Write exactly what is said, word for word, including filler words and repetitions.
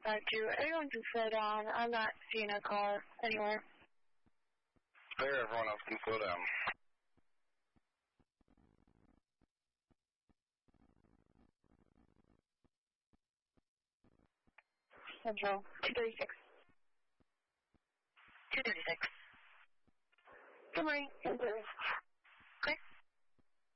back to. Everyone can slow down. I'm not seeing a car anywhere. There, everyone else can slow down. Central, two thirty-six. two thirty-six. Good morning.